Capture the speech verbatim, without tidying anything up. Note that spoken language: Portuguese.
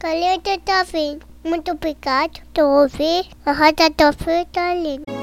Caleta tá vindo. Muito obrigado por ouvir a Roda do Frio tá lindo.